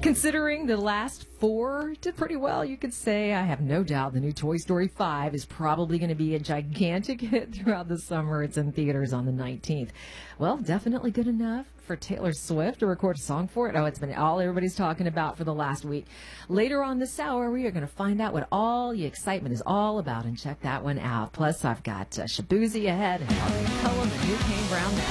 Considering the last four did pretty well, you could say I have no doubt the new Toy Story 5 is probably going to be a gigantic hit throughout the summer. It's in theaters on the 19th. Well, definitely good enough for Taylor Swift to record a song for it. Oh, it's been all everybody's talking about for the last week. Later on this hour, we are going to find out what all the excitement is all about and check that one out. Plus, I've got Shabuzi ahead and Harvey Cullum and New Kane Brown now.